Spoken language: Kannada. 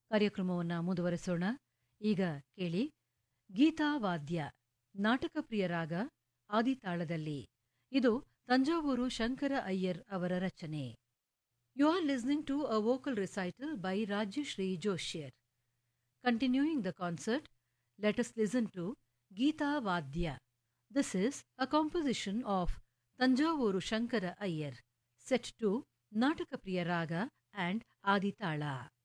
ಕಾರ್ಯಕ್ರಮವನ್ನು ಮುಂದುವರೆಸೋಣ. ಈಗ ಕೇಳಿ ಗೀತಾವಾದ್ಯ ನಾಟಕ ಪ್ರಿಯ ರಾಗ ಆದಿತಾಳದಲ್ಲಿ. ಇದು ತಂಜಾವೂರು ಶಂಕರ ಅಯ್ಯರ್ ಅವರ ರಚನೆ. You are listening to a vocal recital by Rajyashree ಜೋಶ್ಯರ್. Continuing the concert, let us listen to ಗೀತಾವಾದ್ಯ. This is a composition of Tanjavuru Shankara Iyer, set to Nataka Priya Raga and Aditala.